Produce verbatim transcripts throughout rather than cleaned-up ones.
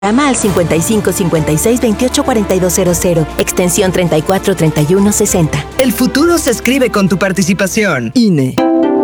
Llama al cincuenta y cinco cincuenta y seis veintiocho cuarenta y dos cero cero, extensión treinta y cuatro treinta y uno sesenta. El futuro se escribe con tu participación. I N E.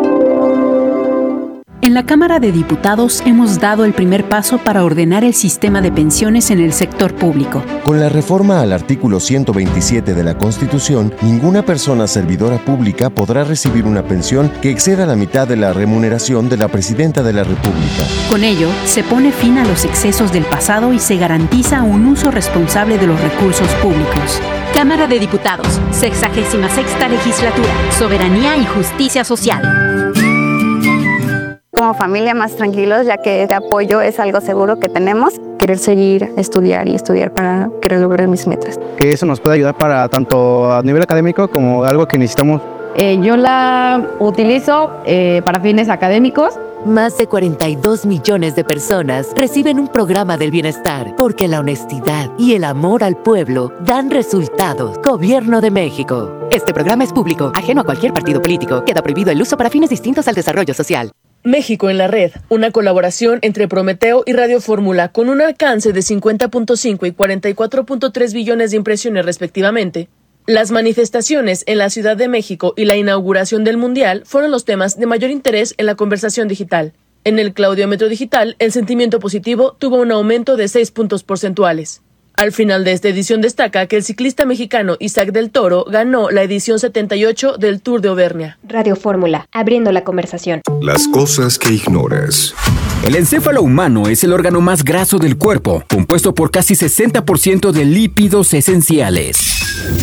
En la Cámara de Diputados hemos dado el primer paso para ordenar el sistema de pensiones en el sector público. Con la reforma al artículo ciento veintisiete de la Constitución, ninguna persona servidora pública podrá recibir una pensión que exceda la mitad de la remuneración de la Presidenta de la República. Con ello, se pone fin a los excesos del pasado y se garantiza un uso responsable de los recursos públicos. Cámara de Diputados, sexagésima sexta legislatura, Soberanía y Justicia Social. Como familia más tranquilos, ya que este apoyo es algo seguro que tenemos. Querer seguir, estudiar y estudiar para querer lograr mis metas. Que eso nos puede ayudar para tanto a nivel académico como algo que necesitamos. Eh, yo la utilizo eh, para fines académicos. Más de cuarenta y dos millones de personas reciben un programa del bienestar porque la honestidad y el amor al pueblo dan resultados. Gobierno de México. Este programa es público, ajeno a cualquier partido político. Queda prohibido el uso para fines distintos al desarrollo social. México en la Red, una colaboración entre Prometeo y Radio Fórmula con un alcance de cincuenta punto cinco y cuarenta y cuatro punto tres billones de impresiones respectivamente. Las manifestaciones en la Ciudad de México y la inauguración del Mundial fueron los temas de mayor interés en la conversación digital. En el claudiómetro digital, el sentimiento positivo tuvo un aumento de seis puntos porcentuales. Al final de esta edición destaca que el ciclista mexicano Isaac del Toro ganó la edición setenta y ocho del Tour de Auvernia. Radio Fórmula, abriendo la conversación. Las cosas que ignoras. El encéfalo humano es el órgano más graso del cuerpo, compuesto por casi sesenta por ciento de lípidos esenciales.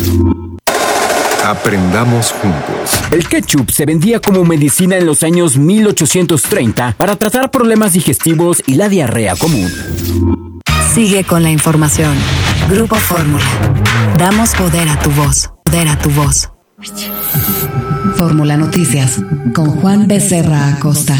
Aprendamos juntos. El ketchup se vendía como medicina en los años mil ochocientos treinta para tratar problemas digestivos y la diarrea común. Sigue con la información. Grupo Fórmula. Damos poder a tu voz. Poder a tu voz. Fórmula Noticias con Juan Becerra Acosta.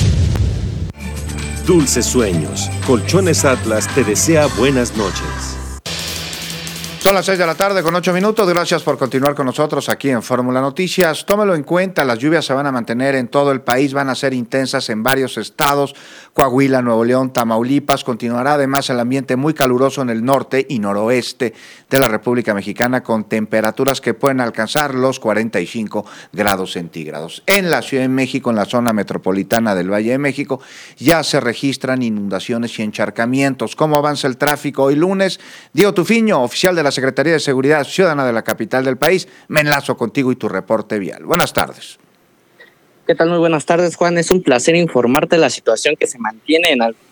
Dulces sueños. Colchones Atlas te desea buenas noches. Son las seis de la tarde con ocho minutos. Gracias por continuar con nosotros aquí en Fórmula Noticias. Tómelo en cuenta, las lluvias se van a mantener en todo el país, van a ser intensas en varios estados, Coahuila, Nuevo León, Tamaulipas. Continuará además el ambiente muy caluroso en el norte y noroeste de la República Mexicana con temperaturas que pueden alcanzar los cuarenta y cinco grados centígrados. En la Ciudad de México, en la zona metropolitana del Valle de México, ya se registran inundaciones y encharcamientos. ¿Cómo avanza el tráfico hoy lunes? Diego Tufiño, oficial de la Secretaría de Seguridad Ciudadana de la capital del país. Me enlazo contigo y tu reporte vial. Buenas tardes. ¿Qué tal? Muy buenas tardes, Juan. Es un placer informarte de la situación que se mantiene en el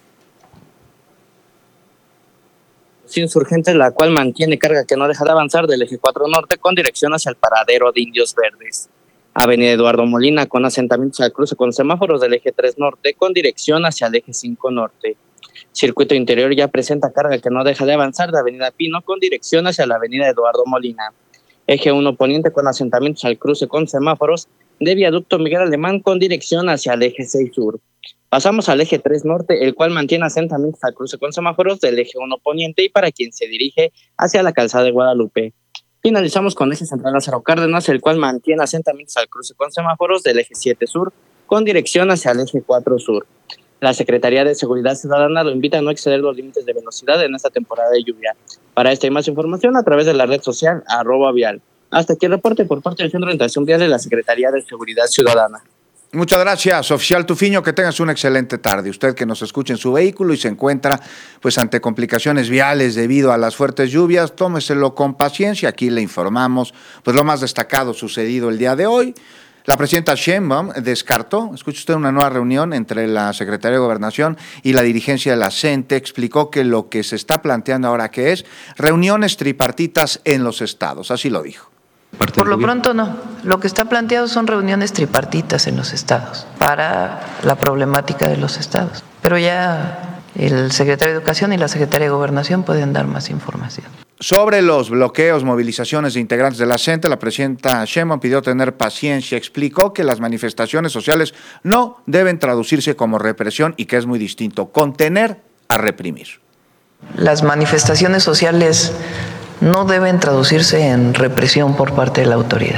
insurgente, la cual mantiene carga que no deja de avanzar del eje cuatro norte con dirección hacia el paradero de Indios Verdes. Avenida Eduardo Molina con asentamientos al cruce con semáforos del eje tres norte con dirección hacia el eje cinco norte. Circuito interior ya presenta carga que no deja de avanzar de Avenida Pino con dirección hacia la Avenida Eduardo Molina. Eje uno poniente con asentamientos al cruce con semáforos de Viaducto Miguel Alemán con dirección hacia el eje seis sur. Pasamos al eje tres norte, el cual mantiene asentamientos al cruce con semáforos del eje uno poniente y para quien se dirige hacia la calzada de Guadalupe. Finalizamos con eje central Lázaro Cárdenas, el cual mantiene asentamientos al cruce con semáforos del eje siete sur con dirección hacia el eje cuatro sur. La Secretaría de Seguridad Ciudadana lo invita a no exceder los límites de velocidad en esta temporada de lluvia. Para esta y más información, a través de la red social arroba vial. Hasta aquí el reporte por parte del Centro de Orientación Vial de la Secretaría de Seguridad Ciudadana. Muchas gracias, oficial Tufiño, que tengas una excelente tarde. Usted que nos escuche en su vehículo y se encuentra pues ante complicaciones viales debido a las fuertes lluvias, tómeselo con paciencia. Aquí le informamos pues lo más destacado sucedido el día de hoy. La presidenta Sheinbaum descartó, escuche usted, una nueva reunión entre la Secretaría de Gobernación y la dirigencia de la CENTE. Explicó que lo que se está planteando ahora que es reuniones tripartitas en los estados, así lo dijo. Por lo pronto no, lo que está planteado son reuniones tripartitas en los estados para la problemática de los estados, pero ya el secretario de Educación y la Secretaría de Gobernación pueden dar más información. Sobre los bloqueos, movilizaciones de integrantes de la CENTE, la presidenta Sheinbaum pidió tener paciencia, explicó que las manifestaciones sociales no deben traducirse como represión y que es muy distinto contener a reprimir. Las manifestaciones sociales no deben traducirse en represión por parte de la autoridad.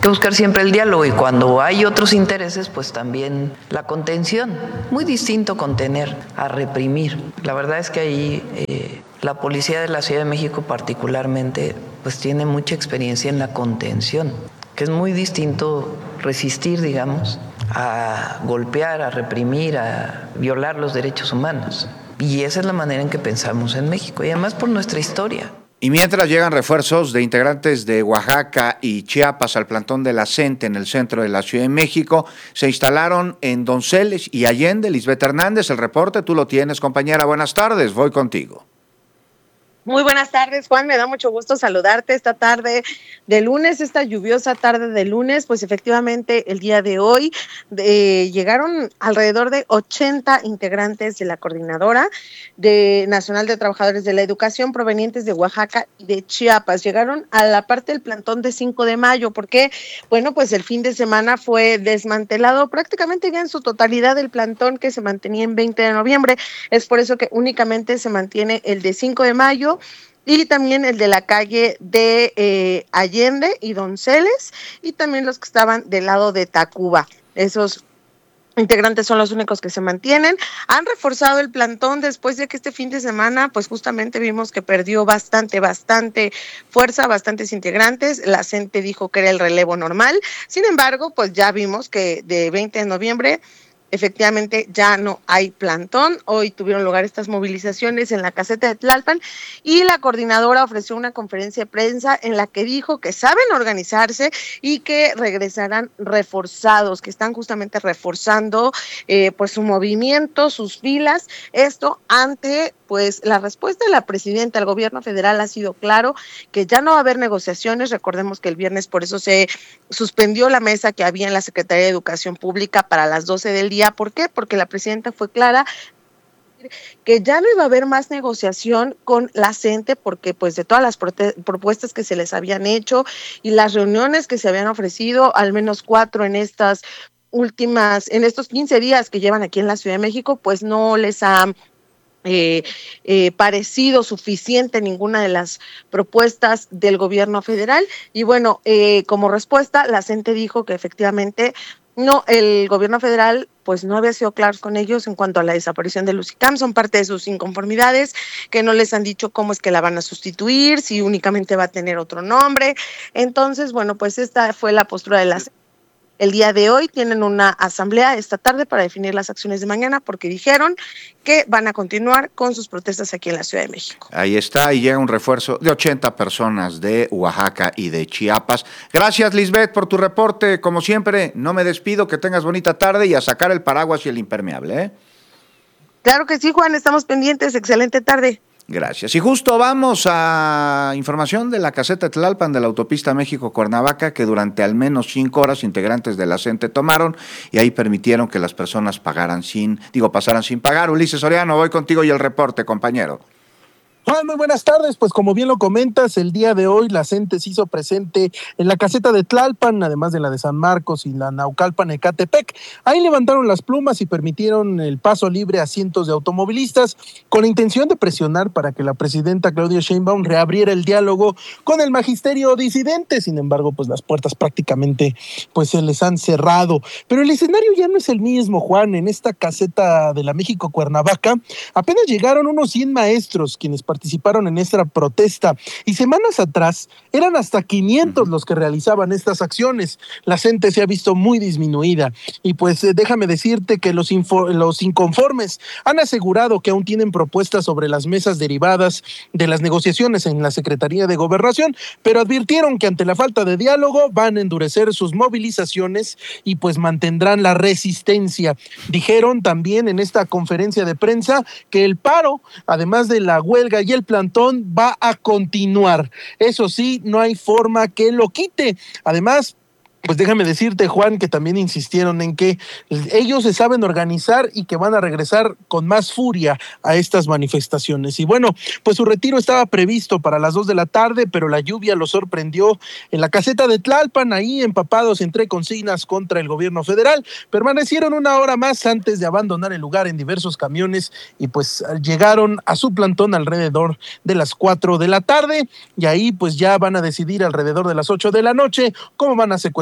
que buscar siempre el diálogo y cuando hay otros intereses, pues también la contención. Muy distinto contener a reprimir. La verdad es que ahí eh, la policía de la Ciudad de México particularmente pues tiene mucha experiencia en la contención, que es muy distinto resistir, digamos, a golpear, a reprimir, a violar los derechos humanos. Y esa es la manera en que pensamos en México, y además por nuestra historia. Y mientras llegan refuerzos de integrantes de Oaxaca y Chiapas al plantón de la CENTE en el centro de la Ciudad de México, se instalaron en Donceles y Allende. Lisbeth Hernández, el reporte tú lo tienes, compañera. Buenas tardes, voy contigo. Muy buenas tardes, Juan, me da mucho gusto saludarte esta tarde de lunes, esta lluviosa tarde de lunes. Pues efectivamente el día de hoy eh, llegaron alrededor de ochenta integrantes de la Coordinadora de Nacional de Trabajadores de la Educación provenientes de Oaxaca y de Chiapas. Llegaron a la parte del plantón de cinco de mayo, porque, bueno, pues el fin de semana fue desmantelado prácticamente ya en su totalidad el plantón que se mantenía en veinte de noviembre. Es por eso que únicamente se mantiene el de cinco de mayo, y también el de la calle de eh, Allende y Donceles, y también los que estaban del lado de Tacuba. Esos integrantes son los únicos que se mantienen. Han reforzado el plantón después de que este fin de semana, pues justamente vimos que perdió bastante, bastante fuerza, bastantes integrantes. La CENTE dijo que era el relevo normal. Sin embargo, pues ya vimos que de veinte de noviembre efectivamente ya no hay plantón. Hoy tuvieron lugar estas movilizaciones en la caseta de Tlalpan y la coordinadora ofreció una conferencia de prensa en la que dijo que saben organizarse y que regresarán reforzados, que están justamente reforzando eh, pues su movimiento, sus filas. Esto ante pues la respuesta de la presidenta. El gobierno federal ha sido claro que ya no va a haber negociaciones. Recordemos que el viernes por eso se suspendió la mesa que había en la Secretaría de Educación Pública para las doce del día. ¿Por qué? Porque la presidenta fue clara que ya no iba a haber más negociación con la CENTE, porque pues de todas las prote- propuestas que se les habían hecho y las reuniones que se habían ofrecido, al menos cuatro en estas últimas, en estos quince días que llevan aquí en la Ciudad de México, pues no les ha Eh, eh, parecido suficiente ninguna de las propuestas del gobierno federal. Y bueno, eh, como respuesta, la CENTE dijo que efectivamente no, el gobierno federal pues no había sido claro con ellos en cuanto a la desaparición de Lucicam. Son parte de sus inconformidades, que no les han dicho cómo es que la van a sustituir, si únicamente va a tener otro nombre. Entonces, bueno, pues esta fue la postura de la CENTE. El día de hoy tienen una asamblea esta tarde para definir las acciones de mañana, porque dijeron que van a continuar con sus protestas aquí en la Ciudad de México. Ahí está, y llega un refuerzo de ochenta personas de Oaxaca y de Chiapas. Gracias, Lisbeth, por tu reporte. Como siempre, no me despido, que tengas bonita tarde y a sacar el paraguas y el impermeable, ¿eh? Claro que sí, Juan, estamos pendientes. Excelente tarde. Gracias. Y justo vamos a información de la caseta de Tlalpan de la autopista México-Cuernavaca, que durante al menos cinco horas integrantes de la CENTE tomaron y ahí permitieron que las personas pagaran sin, digo, pasaran sin pagar. Ulises Soriano, voy contigo y el reporte, compañero. Juan, muy buenas tardes. Pues como bien lo comentas, el día de hoy la CENTE se hizo presente en la caseta de Tlalpan, además de la de San Marcos y la Naucalpan Ecatepec. Ahí levantaron las plumas y permitieron el paso libre a cientos de automovilistas con la intención de presionar para que la presidenta Claudia Sheinbaum reabriera el diálogo con el magisterio disidente. Sin embargo, pues las puertas prácticamente pues se les han cerrado. Pero el escenario ya no es el mismo, Juan. En esta caseta de la México-Cuernavaca apenas llegaron unos cien maestros quienes participaron participaron en esta protesta, y semanas atrás eran hasta quinientos los que realizaban estas acciones. La CENTE se ha visto muy disminuida y pues eh, déjame decirte que los, info, los inconformes han asegurado que aún tienen propuestas sobre las mesas derivadas de las negociaciones en la Secretaría de Gobernación, pero advirtieron que ante la falta de diálogo van a endurecer sus movilizaciones y pues mantendrán la resistencia. Dijeron también en esta conferencia de prensa que el paro, además de la huelga y el plantón, va a continuar. Eso sí, no hay forma que lo quite. Además, pues déjame decirte, Juan, que también insistieron en que ellos se saben organizar y que van a regresar con más furia a estas manifestaciones. Y bueno, pues su retiro estaba previsto para las dos de la tarde, pero la lluvia los sorprendió en la caseta de Tlalpan, ahí empapados entre consignas contra el gobierno federal. Permanecieron una hora más antes de abandonar el lugar en diversos camiones y pues llegaron a su plantón alrededor de las cuatro de la tarde, y ahí pues ya van a decidir alrededor de las ocho de la noche cómo van a secuestrar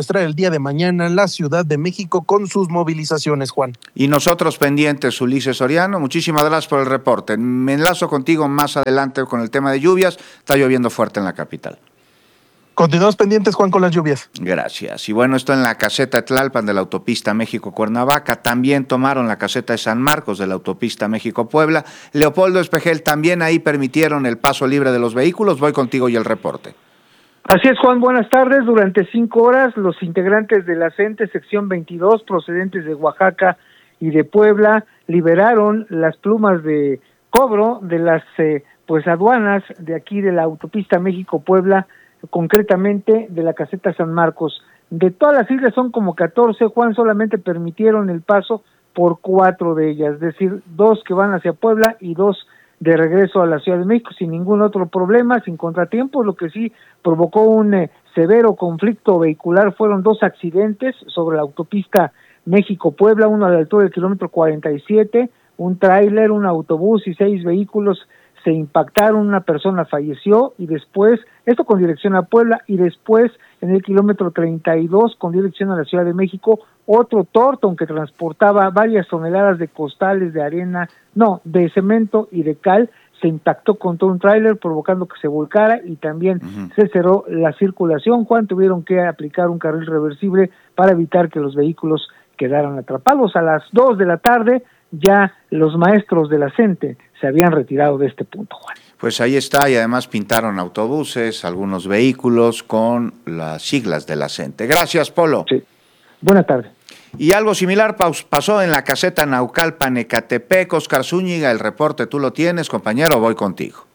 secuestrar el día de mañana la Ciudad de México con sus movilizaciones, Juan. Y nosotros pendientes, Ulises Soriano, muchísimas gracias por el reporte. Me enlazo contigo más adelante con el tema de lluvias. Está lloviendo fuerte en la capital. Continuamos pendientes, Juan, con las lluvias. Gracias. Y bueno, esto en la caseta de Tlalpan de la autopista México-Cuernavaca. También tomaron la caseta de San Marcos de la autopista México-Puebla. Leopoldo Espejel, también ahí permitieron el paso libre de los vehículos. Voy contigo y el reporte. Así es, Juan, buenas tardes. Durante cinco horas, los integrantes de la CENTE sección veintidós, procedentes de Oaxaca y de Puebla, liberaron las plumas de cobro de las eh, pues aduanas de aquí de la autopista México-Puebla, concretamente de la caseta San Marcos. De todas las islas son como catorce, Juan, solamente permitieron el paso por cuatro de ellas, es decir, dos que van hacia Puebla y dos de regreso a la Ciudad de México sin ningún otro problema, sin contratiempos. Lo que sí provocó un eh, severo conflicto vehicular fueron dos accidentes sobre la autopista México-Puebla, uno a la altura del kilómetro cuarenta y siete, un tráiler, un autobús y seis vehículos se impactaron, una persona falleció y después, esto con dirección a Puebla, y después en el kilómetro treinta y dos con dirección a la Ciudad de México, otro Torton que transportaba varias toneladas de costales de arena, no, de cemento y de cal, se impactó contra un tráiler provocando que se volcara y también uh-huh. se cerró la circulación. Juan, tuvieron que aplicar un carril reversible para evitar que los vehículos quedaran atrapados. A las dos de la tarde ya los maestros de la CENTE se habían retirado de este punto, Juan. Pues ahí está, y además pintaron autobuses, algunos vehículos con las siglas de la CENTE. Gracias, Polo. Sí. Buenas tardes. Y algo similar pasó en la caseta Naucalpan, Ecatepec. Oscar Zúñiga, el reporte tú lo tienes, compañero, voy contigo.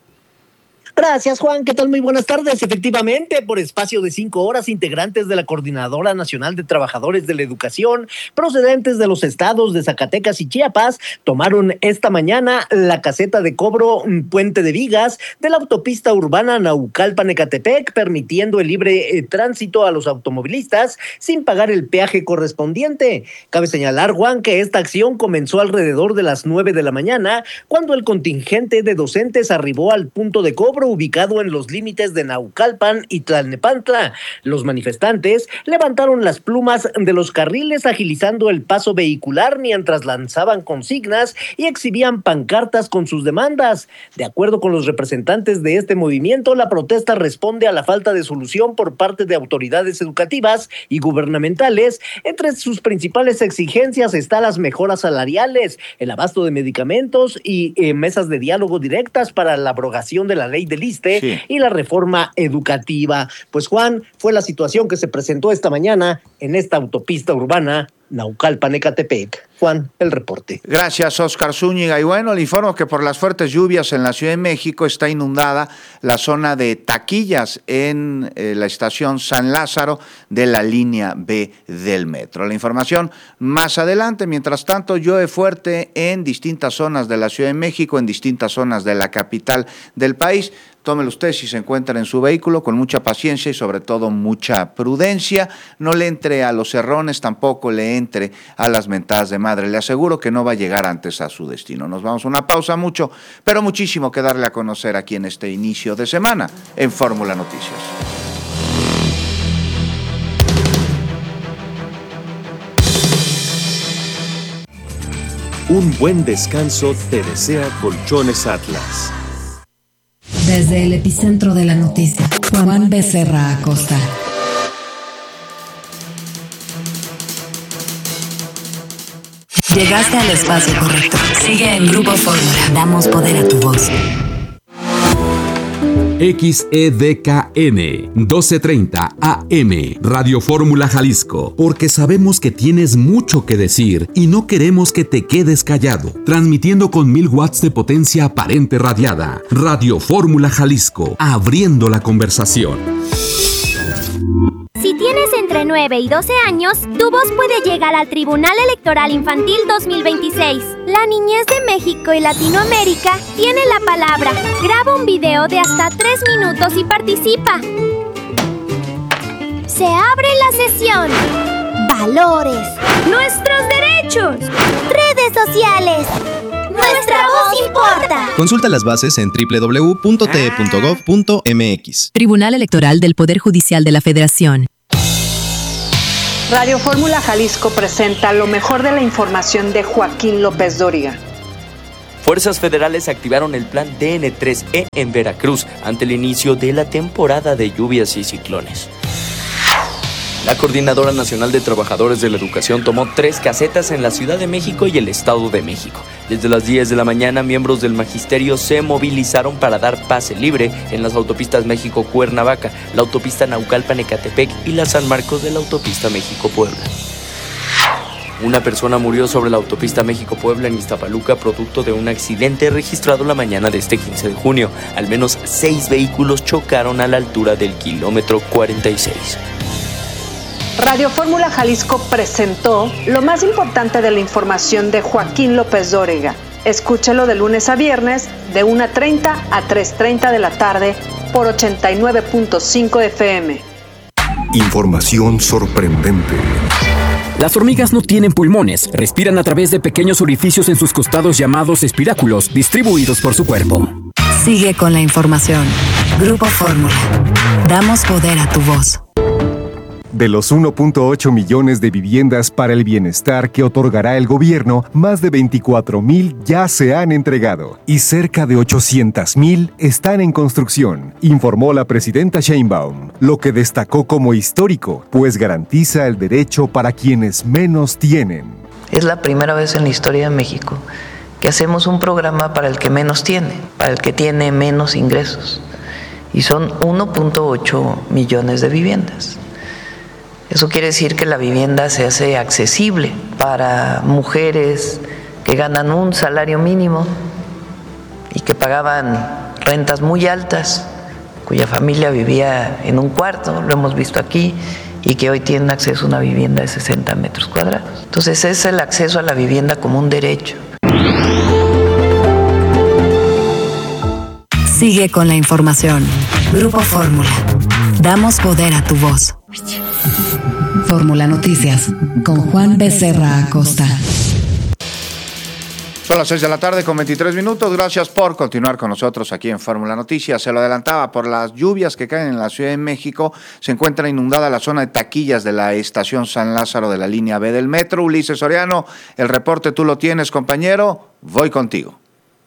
Gracias, Juan. ¿Qué tal? Muy buenas tardes. Efectivamente, por espacio de cinco horas, integrantes de la Coordinadora Nacional de Trabajadores de la Educación, procedentes de los estados de Zacatecas y Chiapas, tomaron esta mañana la caseta de cobro Puente de Vigas de la autopista urbana Naucalpan-Ecatepec, permitiendo el libre eh, tránsito a los automovilistas sin pagar el peaje correspondiente. Cabe señalar, Juan, que esta acción comenzó alrededor de las nueve de la mañana, cuando el contingente de docentes arribó al punto de cobro ubicado en los límites de Naucalpan y Tlalnepantla. Los manifestantes levantaron las plumas de los carriles agilizando el paso vehicular mientras lanzaban consignas y exhibían pancartas con sus demandas. De acuerdo con los representantes de este movimiento, la protesta responde a la falta de solución por parte de autoridades educativas y gubernamentales. Entre sus principales exigencias están las mejoras salariales, el abasto de medicamentos y eh, mesas de diálogo directas para la abrogación de la ley del I S S S T E sí. y la reforma educativa. Pues, Juan, fue la situación que se presentó esta mañana en esta autopista urbana Naucalpan-Ecatepec. Juan, el reporte. Gracias, Oscar Zúñiga. Y bueno, le informo que por las fuertes lluvias en la Ciudad de México está inundada la zona de taquillas en eh, la estación San Lázaro de la línea B del metro. La información más adelante. Mientras tanto, llueve fuerte en distintas zonas de la Ciudad de México, en distintas zonas de la capital del país. Tómelo usted si se encuentra en su vehículo con mucha paciencia y sobre todo mucha prudencia. No le entre a los cerrones, tampoco le entre a las mentadas de madre. Le aseguro que no va a llegar antes a su destino. Nos vamos a una pausa, mucho, pero muchísimo que darle a conocer aquí en este inicio de semana en Fórmula Noticias. Un buen descanso te desea Colchones Atlas. Desde el epicentro de la noticia, Juan Becerra Acosta. Llegaste al espacio correcto. Sigue en Grupo Fórmula. Damos poder a tu voz. X E D K N doce treinta A M Radio Fórmula Jalisco, porque sabemos que tienes mucho que decir y no queremos que te quedes callado. Transmitiendo con mil watts de potencia aparente radiada. Radio Fórmula Jalisco, abriendo la conversación. Si tienes entre nueve y doce años, tu voz puede llegar al Tribunal Electoral Infantil dos mil veintiséis. La niñez de México y Latinoamérica tiene la palabra. Graba un video de hasta tres minutos y participa. Se abre la sesión. Valores. Nuestros derechos. Redes sociales. Nuestra voz importa. Consulta las bases en doble u doble u doble u punto t e punto gov punto m x. Tribunal Electoral del Poder Judicial de la Federación. Radio Fórmula Jalisco presenta lo mejor de la información de Joaquín López Dóriga. Fuerzas federales activaron el plan D N tres E en Veracruz ante el inicio de la temporada de lluvias y ciclones. La Coordinadora Nacional de Trabajadores de la Educación tomó tres casetas en la Ciudad de México y el Estado de México. Desde las diez de la mañana, miembros del magisterio se movilizaron para dar pase libre en las autopistas México-Cuernavaca, la autopista Naucalpan-Ecatepec y la San Marcos de la autopista México-Puebla. Una persona murió sobre la autopista México-Puebla en Iztapaluca producto de un accidente registrado la mañana de este quince de junio. Al menos seis vehículos chocaron a la altura del kilómetro cuarenta y seis. Radio Fórmula Jalisco presentó lo más importante de la información de Joaquín López Dóriga. Escúchelo de lunes a viernes de una treinta a tres treinta de la tarde por ochenta y nueve punto cinco F M. Información sorprendente. Las hormigas no tienen pulmones, respiran a través de pequeños orificios en sus costados llamados espiráculos, distribuidos por su cuerpo. Sigue con la información. Grupo Fórmula. Damos poder a tu voz. De los uno punto ocho millones de viviendas para el bienestar que otorgará el gobierno, más de veinticuatro mil ya se han entregado y cerca de ochocientas mil están en construcción, informó la presidenta Sheinbaum, lo que destacó como histórico, pues garantiza el derecho para quienes menos tienen. Es la primera vez en la historia de México que hacemos un programa para el que menos tiene, para el que tiene menos ingresos, y son uno punto ocho millones de viviendas. Eso quiere decir que la vivienda se hace accesible para mujeres que ganan un salario mínimo y que pagaban rentas muy altas, cuya familia vivía en un cuarto, lo hemos visto aquí, y que hoy tienen acceso a una vivienda de sesenta metros cuadrados. Entonces es el acceso a la vivienda como un derecho. Sigue con la información. Grupo Fórmula. Damos poder a tu voz. Fórmula Noticias con Juan Becerra Acosta. Son las seis de la tarde con veintitrés minutos. Gracias por continuar con nosotros aquí en Fórmula Noticias. Se lo adelantaba, por las lluvias que caen en la Ciudad de México, se encuentra inundada la zona de taquillas de la estación San Lázaro de la línea B del metro. Ulises Soriano, el reporte tú lo tienes, compañero. Voy contigo.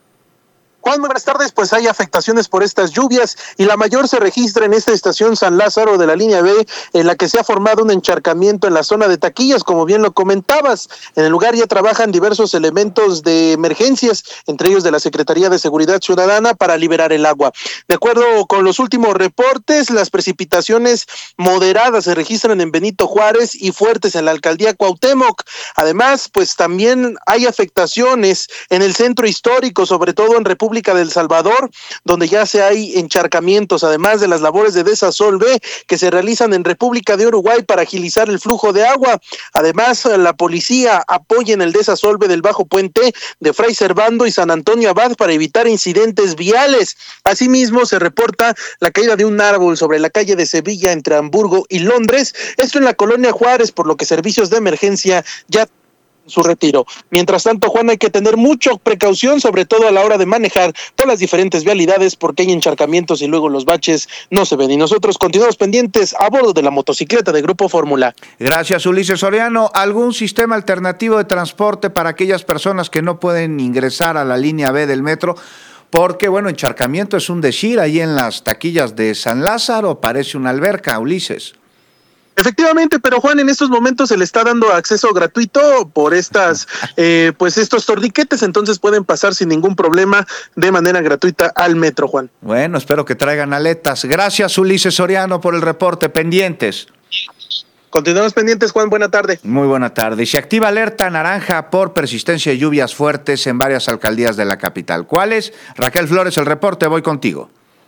Juan, muy buenas tardes. Pues hay afectaciones por estas lluvias y la mayor se registra en esta estación San Lázaro de la línea B, en la que se ha formado un encharcamiento en la zona de taquillas, como bien lo comentabas. En el lugar ya trabajan diversos elementos de emergencias, entre ellos de la Secretaría de Seguridad Ciudadana, para liberar el agua. De acuerdo con los últimos reportes, las precipitaciones moderadas se registran en Benito Juárez y fuertes en la alcaldía Cuauhtémoc. Además, pues también hay afectaciones en el centro histórico, sobre todo en República del Salvador, donde ya se hay encharcamientos, además de las labores de desasolve que se realizan en República de Uruguay para agilizar el flujo de agua. Además, la policía apoya en el desasolve del Bajo Puente de Fray Servando y San Antonio Abad para evitar incidentes viales. Asimismo, se reporta la caída de un árbol sobre la calle de Sevilla entre Hamburgo y Londres, esto en la colonia Juárez, por lo que servicios de emergencia ya su retiro. Mientras tanto, Juan, hay que tener mucha precaución, sobre todo a la hora de manejar por las diferentes vialidades, porque hay encharcamientos y luego los baches no se ven. Y nosotros continuamos pendientes a bordo de la motocicleta de Grupo Fórmula. Gracias, Ulises Soriano. ¿Algún sistema alternativo de transporte para aquellas personas que no pueden ingresar a la línea B del metro? Porque, bueno, encharcamiento es un decir, ahí en las taquillas de San Lázaro parece una alberca, Ulises. Efectivamente, pero Juan, en estos momentos se le está dando acceso gratuito por estas, eh, pues estos torniquetes, entonces pueden pasar sin ningún problema de manera gratuita al metro, Juan. Bueno, espero que traigan aletas. Gracias, Ulises Soriano, por el reporte. Pendientes. Continuamos pendientes, Juan. Buena tarde. Muy buena tarde. Se activa alerta naranja por persistencia de lluvias fuertes en varias alcaldías de la capital. ¿Cuáles? Raquel Flores, el reporte. Voy contigo.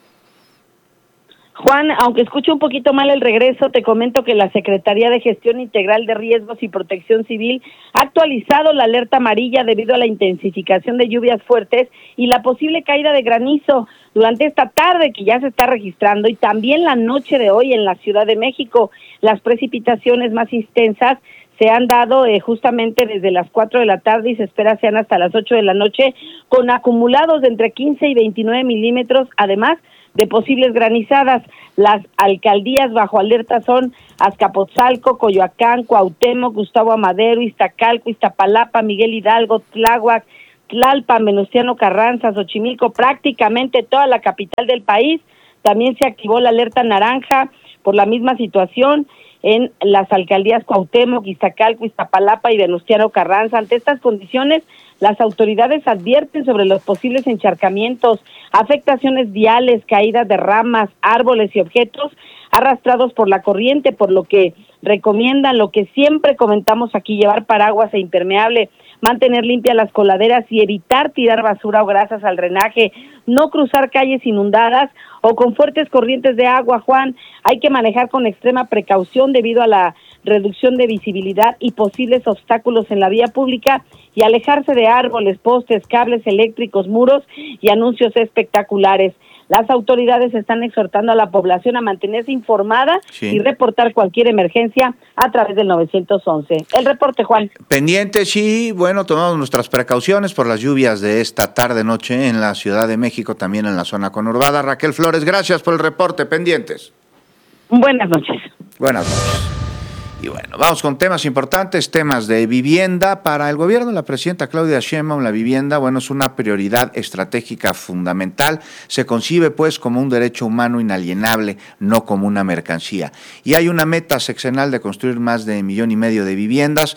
Juan, aunque escucho un poquito mal el regreso, te comento que la Secretaría de Gestión Integral de Riesgos y Protección Civil ha actualizado la alerta amarilla debido a la intensificación de lluvias fuertes y la posible caída de granizo durante esta tarde que ya se está registrando y también la noche de hoy en la Ciudad de México. Las precipitaciones más intensas se han dado eh, justamente desde las cuatro de la tarde y se espera sean hasta las ocho de la noche, con acumulados de entre quince y veintinueve milímetros, además de posibles granizadas. Las alcaldías bajo alerta son Azcapotzalco, Coyoacán, Cuauhtémoc, Gustavo Amadero, Iztacalco, Iztapalapa, Miguel Hidalgo, Tláhuac, Tlalpan, Venustiano Carranza, Xochimilco, prácticamente toda la capital del país. También se activó la alerta naranja por la misma situación en las alcaldías Cuauhtémoc, Iztacalco, Iztapalapa y Venustiano Carranza. Ante estas condiciones, las autoridades advierten sobre los posibles encharcamientos, afectaciones viales, caídas de ramas, árboles y objetos arrastrados por la corriente, por lo que recomiendan lo que siempre comentamos aquí: llevar paraguas e impermeable, mantener limpias las coladeras y evitar tirar basura o grasas al drenaje, no cruzar calles inundadas o con fuertes corrientes de agua. Juan, hay que manejar con extrema precaución debido a la reducción de visibilidad y posibles obstáculos en la vía pública, y alejarse de árboles, postes, cables eléctricos, muros y anuncios espectaculares. Las autoridades están exhortando a la población a mantenerse informada sí. y reportar cualquier emergencia a través del nueve once. El reporte, Juan. Pendientes y, bueno, tomamos nuestras precauciones por las lluvias de esta tarde-noche en la Ciudad de México, también en la zona conurbada. Raquel Flores, gracias por el reporte. Pendientes. Buenas noches. Buenas noches. Y bueno, vamos con temas importantes, temas de vivienda. Para el gobierno de la presidenta Claudia Sheinbaum, la vivienda, bueno, es una prioridad estratégica fundamental. Se concibe, pues, como un derecho humano inalienable, no como una mercancía. Y hay una meta sexenal de construir más de un millón y medio de viviendas.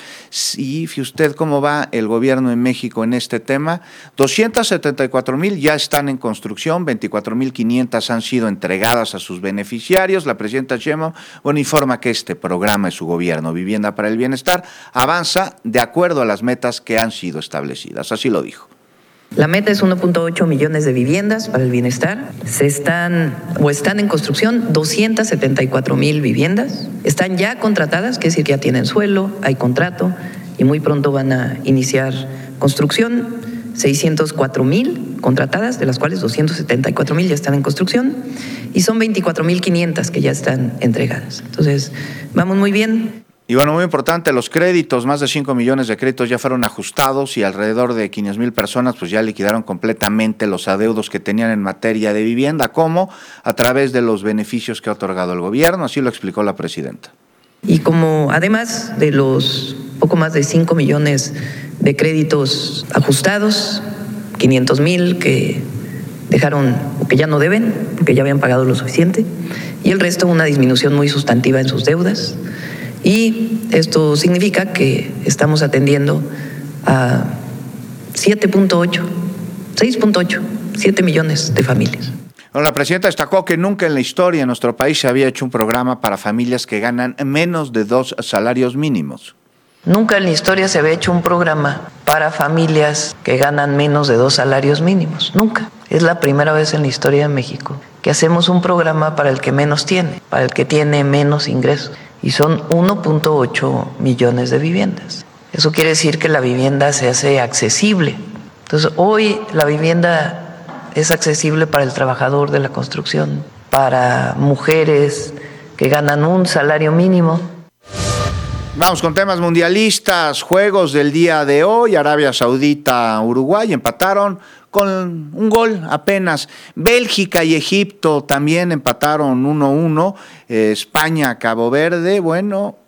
Y fíjese usted cómo va el gobierno en México en este tema. doscientas setenta y cuatro mil ya están en construcción, veinticuatro mil quinientas han sido entregadas a sus beneficiarios. La presidenta Sheinbaum, bueno, informa que este programa es su gobierno. Gobierno, Vivienda para el Bienestar, avanza de acuerdo a las metas que han sido establecidas. Así lo dijo. La meta es uno punto ocho millones de viviendas para el bienestar. Se están o están en construcción doscientas setenta y cuatro mil viviendas. Están ya contratadas, quiere decir que ya tienen suelo, hay contrato y muy pronto van a iniciar construcción. seiscientas cuatro mil contratadas, de las cuales doscientas setenta y cuatro mil ya están en construcción, y son veinticuatro mil quinientas que ya están entregadas. Entonces, vamos muy bien. Y bueno, muy importante, los créditos, más de cinco millones de créditos ya fueron ajustados y alrededor de quinientas mil personas pues ya liquidaron completamente los adeudos que tenían en materia de vivienda, como a través de los beneficios que ha otorgado el gobierno, así lo explicó la presidenta. Y como además de los poco más de cinco millones de créditos ajustados, quinientos mil que dejaron o que ya no deben, porque ya habían pagado lo suficiente, y el resto una disminución muy sustantiva en sus deudas. Y esto significa que estamos atendiendo a siete punto ocho, seis punto ocho, siete millones de familias. Bueno, la presidenta destacó que nunca en la historia en nuestro país se había hecho un programa para familias que ganan menos de dos salarios mínimos. Nunca en la historia se había hecho un programa para familias que ganan menos de dos salarios mínimos. Nunca. Es la primera vez en la historia de México que hacemos un programa para el que menos tiene, para el que tiene menos ingresos. Y son uno punto ocho millones de viviendas. Eso quiere decir que la vivienda se hace accesible. Entonces, hoy la vivienda es accesible para el trabajador de la construcción, para mujeres que ganan un salario mínimo. Vamos con temas mundialistas, juegos del día de hoy. Arabia Saudita, Uruguay empataron con un gol apenas. Bélgica y Egipto también empataron uno a uno. Eh, España, Cabo Verde, bueno,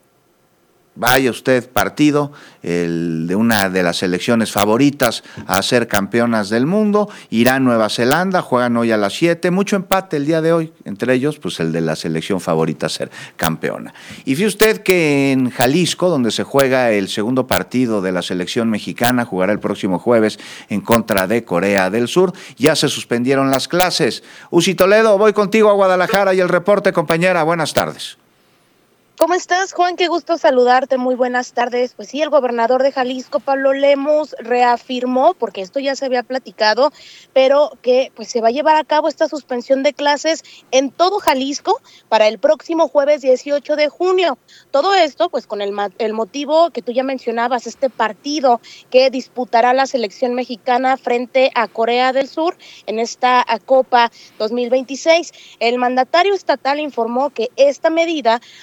vaya usted partido, el de una de las selecciones favoritas a ser campeonas del mundo. Irán, Nueva Zelanda, juegan hoy a las siete. Mucho empate el día de hoy, entre ellos pues el de la selección favorita a ser campeona. Y fíjese usted que en Jalisco, donde se juega el segundo partido de la selección mexicana, jugará el próximo jueves en contra de Corea del Sur, ya se suspendieron las clases. Uzi Toledo, voy contigo a Guadalajara y el reporte, compañera. Buenas tardes. ¿Cómo estás, Juan? Qué gusto saludarte, muy buenas tardes. Pues sí, el gobernador de Jalisco, Pablo Lemus, reafirmó, porque esto ya se había platicado, pero que pues se va a llevar a cabo esta suspensión de clases en todo Jalisco para el próximo jueves dieciocho de junio. Todo esto pues con el, el motivo que tú ya mencionabas, este partido que disputará la selección mexicana frente a Corea del Sur en esta Copa dos mil veintiséis. El mandatario estatal informó que esta medida aplica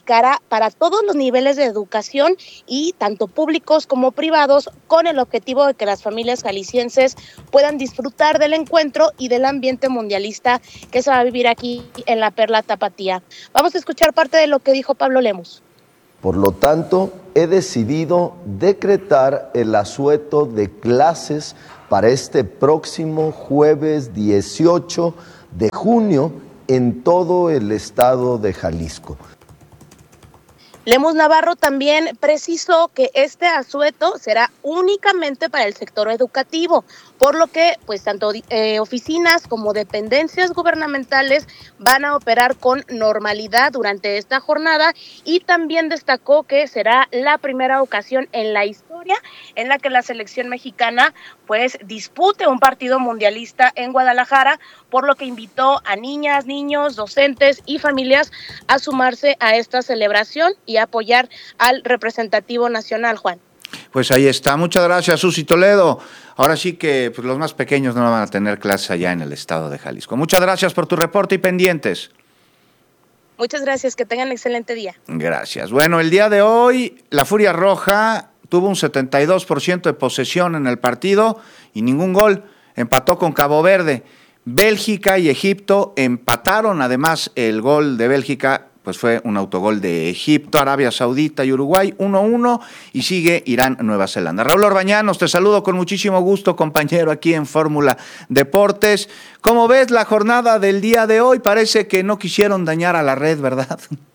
aplicará para todos los niveles de educación y tanto públicos como privados, con el objetivo de que las familias jaliscienses puedan disfrutar del encuentro y del ambiente mundialista que se va a vivir aquí en la Perla Tapatía. Vamos a escuchar parte de lo que dijo Pablo Lemus. Por lo tanto, he decidido decretar el asueto de clases para este próximo jueves dieciocho de junio en todo el estado de Jalisco. Lemus Navarro también precisó que este asueto será únicamente para el sector educativo, por lo que pues tanto eh, oficinas como dependencias gubernamentales van a operar con normalidad durante esta jornada, y también destacó que será la primera ocasión en la historia en la que la selección mexicana pues dispute un partido mundialista en Guadalajara, por lo que invitó a niñas, niños, docentes y familias a sumarse a esta celebración y apoyar al representativo nacional, Juan. Pues ahí está, muchas gracias, Susi Toledo. Ahora sí que pues, los más pequeños no van a tener clases allá en el estado de Jalisco. Muchas gracias por tu reporte y pendientes. Muchas gracias, que tengan un excelente día. Gracias. Bueno, el día de hoy la Furia Roja tuvo un setenta y dos por ciento de posesión en el partido y ningún gol. Empató con Cabo Verde. Bélgica y Egipto empataron, además el gol de Bélgica pues fue un autogol de Egipto, Arabia Saudita y Uruguay, uno uno, y sigue Irán, Nueva Zelanda. Raúl Orbañanos, te saludo con muchísimo gusto, compañero, aquí en Fórmula Deportes. ¿Cómo ves la jornada del día de hoy? Parece que no quisieron dañar a la red, ¿verdad?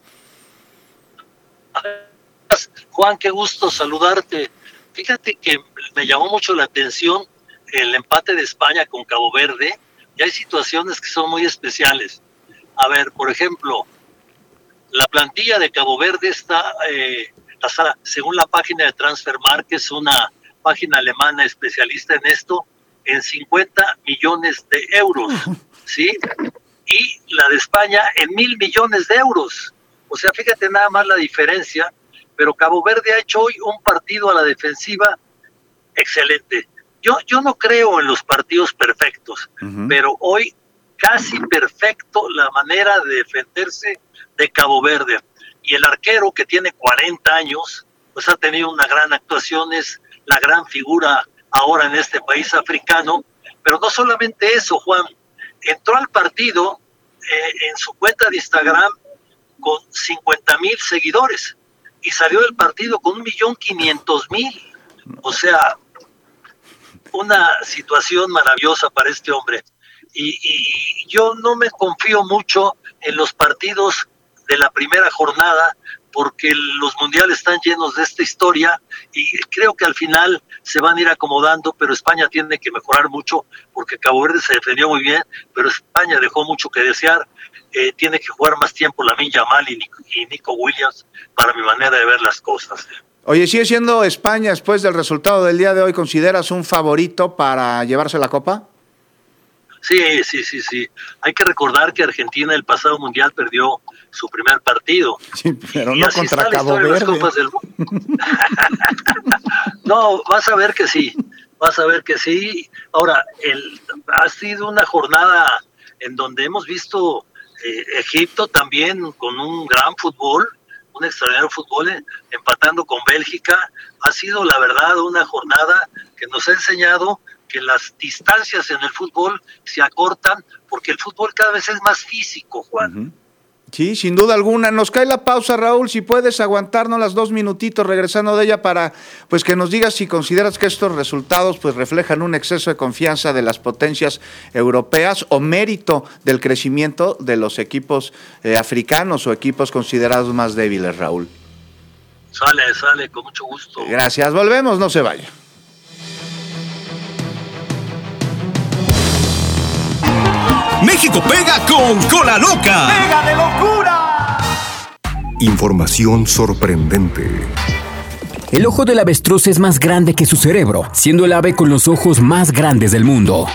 Juan, qué gusto saludarte. Fíjate que me llamó mucho la atención el empate de España con Cabo Verde, y hay situaciones que son muy especiales. A ver, por ejemplo, la plantilla de Cabo Verde está, eh, según la página de Transfermarkt, que es una página alemana especialista en esto, en cincuenta millones de euros, ¿sí? Y la de España en mil millones de euros. O sea, fíjate nada más la diferencia, pero Cabo Verde ha hecho hoy un partido a la defensiva excelente. Yo, yo no creo en los partidos perfectos, uh-huh. pero hoy casi perfecto la manera de defenderse de Cabo Verde. Y el arquero, que tiene cuarenta años, pues ha tenido una gran actuación, es la gran figura ahora en este país africano. Pero no solamente eso, Juan, entró al partido eh, en su cuenta de Instagram con cincuenta mil seguidores y salió del partido con un millón quinientos mil. O sea, una situación maravillosa para este hombre. Y, y yo no me confío mucho en los partidos de la primera jornada, porque los mundiales están llenos de esta historia y creo que al final se van a ir acomodando, pero España tiene que mejorar mucho, porque Cabo Verde se defendió muy bien, pero España dejó mucho que desear. Eh, tiene que jugar más tiempo Lamine Yamal y Nico, y Nico Williams, para mi manera de ver las cosas. Oye, ¿sigue siendo España, después del resultado del día de hoy, consideras un favorito para llevarse la Copa? Sí, sí, sí, sí. Hay que recordar que Argentina el pasado mundial perdió su primer partido. Sí, pero y no contra Cabo Verde. Del... no, vas a ver que sí, vas a ver que sí. Ahora, el, ha sido una jornada en donde hemos visto eh, Egipto también con un gran fútbol, un extraordinario fútbol, eh, empatando con Bélgica. Ha sido, la verdad, una jornada que nos ha enseñado que las distancias en el fútbol se acortan, porque el fútbol cada vez es más físico, Juan. Uh-huh. Sí, sin duda alguna. Nos cae la pausa, Raúl, si puedes aguantarnos las dos minutitos regresando de ella para pues que nos digas si consideras que estos resultados pues reflejan un exceso de confianza de las potencias europeas o mérito del crecimiento de los equipos eh, africanos o equipos considerados más débiles, Raúl. Sale, sale, con mucho gusto. Gracias, volvemos, no se vaya. México pega con Cola Loca. ¡Pega de locura! Información sorprendente. El ojo del avestruz es más grande que su cerebro, siendo el ave con los ojos más grandes del mundo.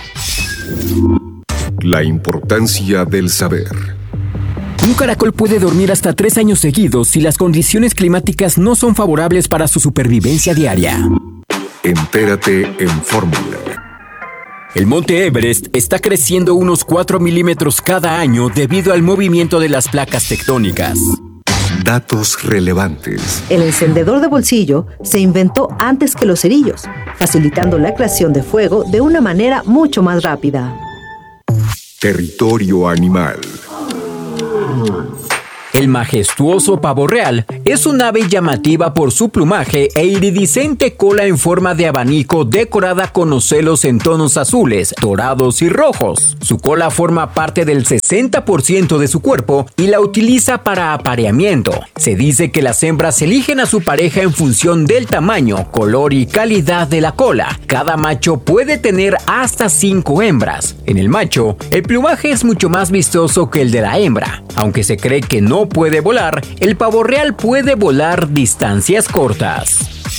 La importancia del saber. Un caracol puede dormir hasta tres años seguidos si las condiciones climáticas no son favorables para su supervivencia diaria. Entérate en Fórmula. El monte Everest está creciendo unos cuatro milímetros cada año debido al movimiento de las placas tectónicas. Datos relevantes. El encendedor de bolsillo se inventó antes que los cerillos, facilitando la creación de fuego de una manera mucho más rápida. Territorio animal. El majestuoso pavo real es un ave llamativa por su plumaje e iridiscente cola en forma de abanico decorada con ocelos en tonos azules, dorados y rojos. Su cola forma parte del sesenta por ciento de su cuerpo y la utiliza para apareamiento. Se dice que las hembras eligen a su pareja en función del tamaño, color y calidad de la cola. Cada macho puede tener hasta cinco hembras. En el macho, el plumaje es mucho más vistoso que el de la hembra. Aunque se cree que no puede volar, el pavo real puede volar distancias cortas.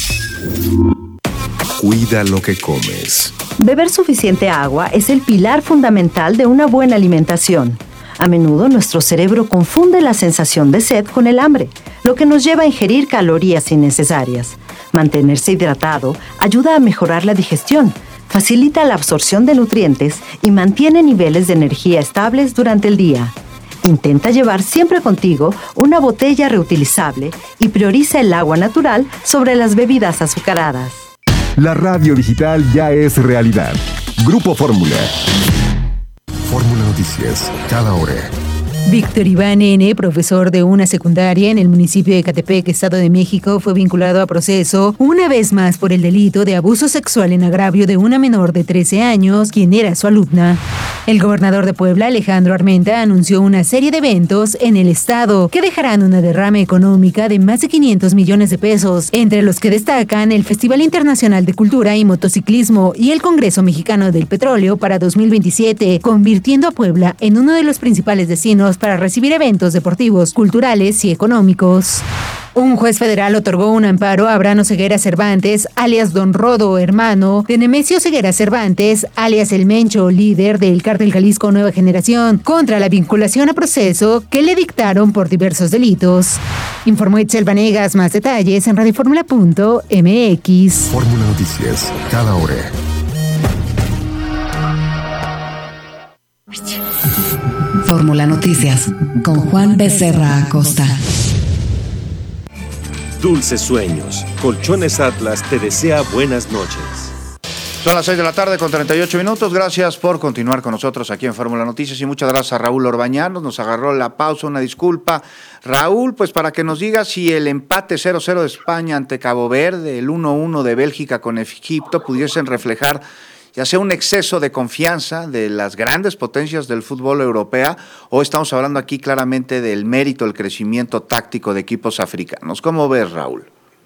Cuida lo que comes. Beber suficiente agua es el pilar fundamental de una buena alimentación. A menudo nuestro cerebro confunde la sensación de sed con el hambre, lo que nos lleva a ingerir calorías innecesarias. Mantenerse hidratado ayuda a mejorar la digestión, facilita la absorción de nutrientes y mantiene niveles de energía estables durante el día. Intenta llevar siempre contigo una botella reutilizable y prioriza el agua natural sobre las bebidas azucaradas. La radio digital ya es realidad. Grupo Fórmula. Fórmula Noticias, cada hora. Víctor Iván N., profesor de una secundaria en el municipio de Ecatepec, Estado de México, fue vinculado a proceso una vez más por el delito de abuso sexual en agravio de una menor de trece años, quien era su alumna. El gobernador de Puebla, Alejandro Armenta, anunció una serie de eventos en el estado que dejarán una derrama económica de más de quinientos millones de pesos, entre los que destacan el Festival Internacional de Cultura y Motociclismo y el Congreso Mexicano del Petróleo para dos mil veintisiete, convirtiendo a Puebla en uno de los principales destinos para recibir eventos deportivos, culturales y económicos. Un juez federal otorgó un amparo a Abraham Ceguera Cervantes, alias Don Rodo, hermano de Nemesio Ceguera Cervantes, alias El Mencho, líder del Cártel Jalisco Nueva Generación, contra la vinculación a proceso que le dictaron por diversos delitos. Informó Itzel Vanegas. Más detalles en radioformula punto m x. Fórmula Noticias, cada hora. Fórmula Noticias, con Juan Becerra Acosta. Dulces sueños. Colchones Atlas te desea buenas noches. Son las seis de la tarde con treinta y ocho minutos. Gracias por continuar con nosotros aquí en Fórmula Noticias y muchas gracias a Raúl Orbañanos. Nos agarró la pausa, una disculpa. Raúl, pues para que nos diga si el empate cero cero de España ante Cabo Verde, el uno uno de Bélgica con Egipto pudiesen reflejar ya sea un exceso de confianza de las grandes potencias del fútbol europeo, o estamos hablando aquí claramente del mérito, el crecimiento táctico de equipos africanos. ¿Cómo ves, Raúl?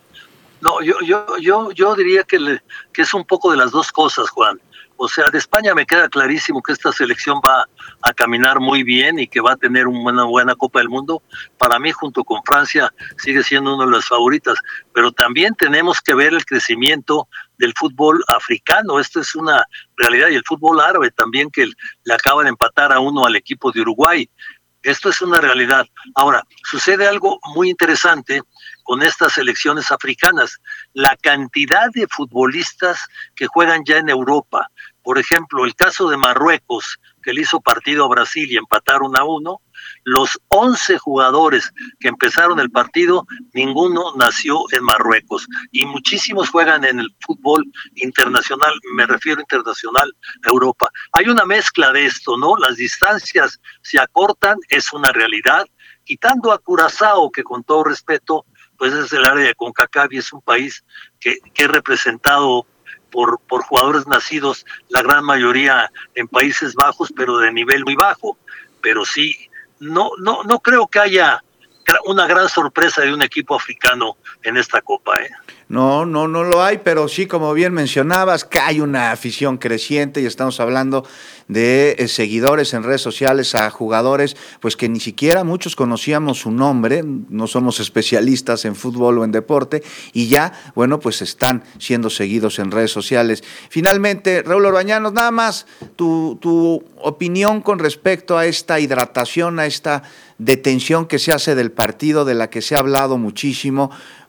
No, yo yo yo yo diría que, le, que es un poco de las dos cosas, Juan. O sea, de España me queda clarísimo que esta selección va a caminar muy bien y que va a tener una buena Copa del Mundo. Para mí, junto con Francia, sigue siendo una de las favoritas. Pero también tenemos que ver el crecimiento del fútbol africano. Esto es una realidad. Y el fútbol árabe también, que le acaba de empatar a uno al equipo de Uruguay. Esto es una realidad. Ahora, sucede algo muy interesante con estas selecciones africanas. La cantidad de futbolistas que juegan ya en Europa. Por ejemplo, el caso de Marruecos, que le hizo partido a Brasil y empataron a uno. Los once jugadores que empezaron el partido, ninguno nació en Marruecos. Y muchísimos juegan en el fútbol internacional, me refiero internacional a Europa. Hay una mezcla de esto, ¿no? Las distancias se acortan, es una realidad. Quitando a Curazao, que con todo respeto, pues es el área de CONCACAF y es un país que, que es representado por, por jugadores nacidos, la gran mayoría en Países Bajos, pero de nivel muy bajo. Pero sí, no, no, no creo que haya una gran sorpresa de un equipo africano en esta Copa, ¿eh? No, no, no lo hay, pero sí, como bien mencionabas, que hay una afición creciente y estamos hablando de eh, seguidores en redes sociales a jugadores, pues que ni siquiera muchos conocíamos su nombre, no somos especialistas en fútbol o en deporte, y ya, bueno, pues están siendo seguidos en redes sociales. Finalmente, Raúl Orbañanos, nada más tu, tu opinión con respecto a esta hidratación, a esta detención que se hace del partido, de la que se ha hablado muchísimo,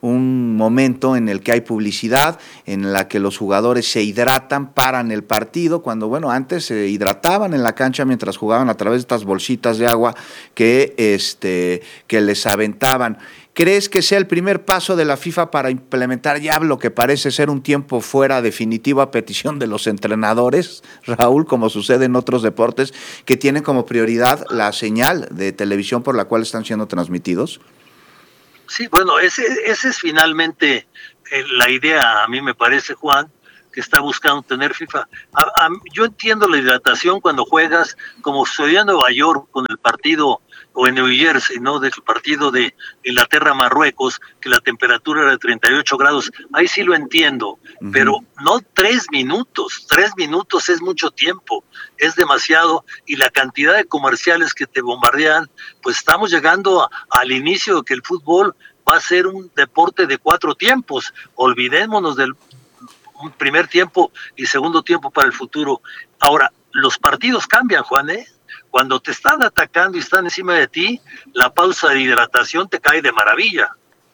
un momento en el que hay publicidad, en la que los jugadores se hidratan, paran el partido, cuando bueno, antes se hidrataban hidrataban en la cancha mientras jugaban a través de estas bolsitas de agua que, este, que les aventaban. ¿Crees que sea el primer paso de la FIFA para implementar ya lo que parece ser un tiempo fuera definitivo a petición de los entrenadores, Raúl, como sucede en otros deportes, que tienen como prioridad la señal de televisión por la cual están siendo transmitidos? Sí, bueno, ese, ese es finalmente eh, la idea, a mí me parece, Juan, que está buscando tener FIFA. A, a, yo entiendo la hidratación cuando juegas, como sucedió en Nueva York con el partido, o en New Jersey, ¿no? Del partido de Inglaterra-Marruecos, que la temperatura era de treinta y ocho grados, ahí sí lo entiendo, uh-huh. Pero no tres minutos, tres minutos es mucho tiempo, es demasiado, y la cantidad de comerciales que te bombardean, pues estamos llegando a, al inicio de que el fútbol va a ser un deporte de cuatro tiempos, olvidémonos del primer tiempo y segundo tiempo para el futuro. Ahora, los partidos cambian, Juan, ¿eh? Cuando te están atacando y están encima de ti, la pausa de hidratación te cae de maravilla.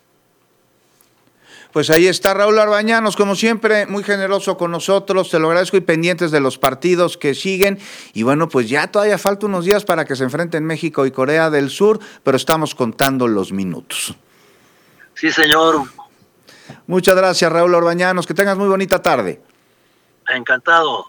Pues ahí está Raúl Arbañanos, como siempre, muy generoso con nosotros, te lo agradezco, y pendientes de los partidos que siguen. Y bueno, pues ya todavía falta unos días para que se enfrenten México y Corea del Sur, pero estamos contando los minutos. Sí, señor. Muchas gracias, Raúl Arbañanos, que tengas muy bonita tarde. Encantado.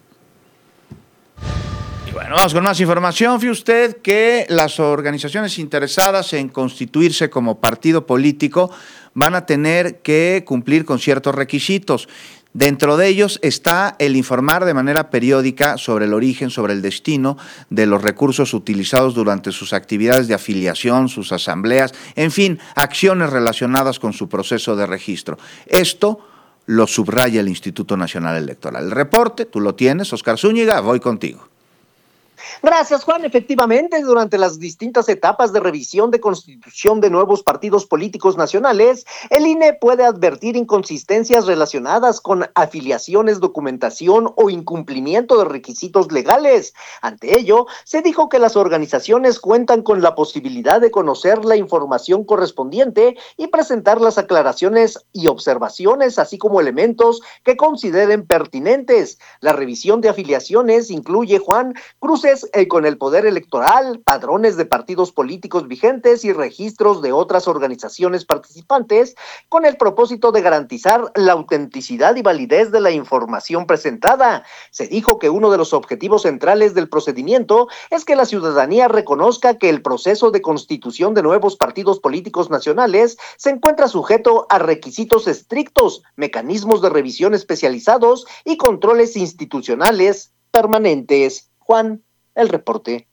Bueno, vamos con más información. Fíjese usted que las organizaciones interesadas en constituirse como partido político van a tener que cumplir con ciertos requisitos. Dentro de ellos está el informar de manera periódica sobre el origen, sobre el destino de los recursos utilizados durante sus actividades de afiliación, sus asambleas, en fin, acciones relacionadas con su proceso de registro. Esto lo subraya el Instituto Nacional Electoral. El reporte, tú lo tienes, Oscar Zúñiga, voy contigo. Gracias, Juan. Efectivamente, durante las distintas etapas de revisión de constitución de nuevos partidos políticos nacionales, el I N E puede advertir inconsistencias relacionadas con afiliaciones, documentación o incumplimiento de requisitos legales. Ante ello, se dijo que las organizaciones cuentan con la posibilidad de conocer la información correspondiente y presentar las aclaraciones y observaciones, así como elementos que consideren pertinentes. La revisión de afiliaciones incluye, Juan, cruces eh, con el poder electoral, padrones de partidos políticos vigentes y registros de otras organizaciones participantes, con el propósito de garantizar la autenticidad y validez de la información presentada. Se dijo que uno de los objetivos centrales del procedimiento es que la ciudadanía reconozca que el proceso de constitución de nuevos partidos políticos nacionales se encuentra sujeto a requisitos estrictos, mecanismos de revisión especializados y controles institucionales permanentes. Juan, el reporte.